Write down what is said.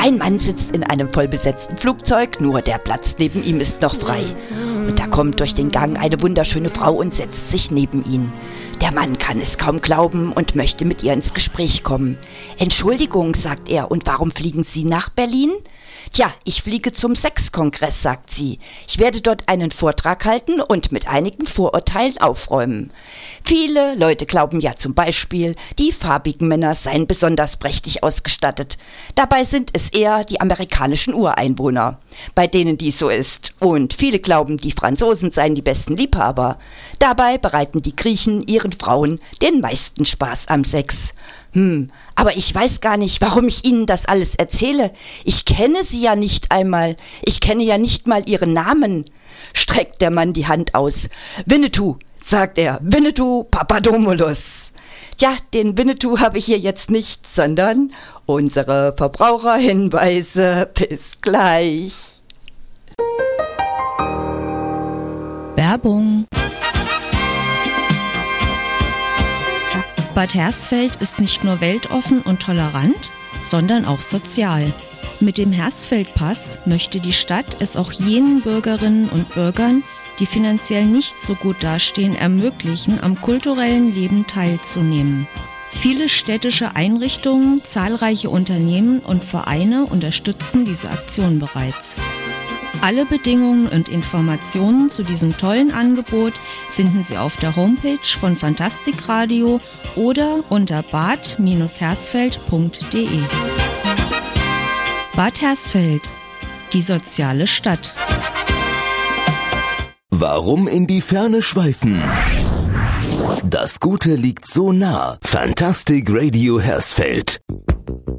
Ein Mann sitzt in einem vollbesetzten Flugzeug, nur der Platz neben ihm ist noch frei. Und da kommt durch den Gang eine wunderschöne Frau und setzt sich neben ihn. Der Mann kann es kaum glauben und möchte mit ihr ins Gespräch kommen. Entschuldigung, sagt er, und warum fliegen Sie nach Berlin? Tja, ich fliege zum Sexkongress, sagt sie. Ich werde dort einen Vortrag halten und mit einigen Vorurteilen aufräumen. Viele Leute glauben ja zum Beispiel, die farbigen Männer seien besonders prächtig ausgestattet. Dabei sind es eher die amerikanischen Ureinwohner, bei denen dies so ist. Und viele glauben, die Franzosen seien die besten Liebhaber. Dabei bereiten die Griechen ihren Frauen den meisten Spaß am Sex. Aber ich weiß gar nicht, warum ich Ihnen das alles erzähle. Ich kenne Sie ja nicht einmal. Ich kenne ja nicht mal Ihren Namen. Streckt der Mann die Hand aus. Winnetou, sagt er. Winnetou Papadopoulos. Ja, den Winnetou habe ich hier jetzt nicht, sondern unsere Verbraucherhinweise. Bis gleich. Werbung. Bad Hersfeld ist nicht nur weltoffen und tolerant, sondern auch sozial. Mit dem Hersfeld-Pass möchte die Stadt es auch jenen Bürgerinnen und Bürgern, die finanziell nicht so gut dastehen, ermöglichen, am kulturellen Leben teilzunehmen. Viele städtische Einrichtungen, zahlreiche Unternehmen und Vereine unterstützen diese Aktion bereits. Alle Bedingungen und Informationen zu diesem tollen Angebot finden Sie auf der Homepage von Fantastikradio oder unter bad-hersfeld.de. Bad Hersfeld, die soziale Stadt. Warum in die Ferne schweifen? Das Gute liegt so nah. Fantastic Radio Hersfeld.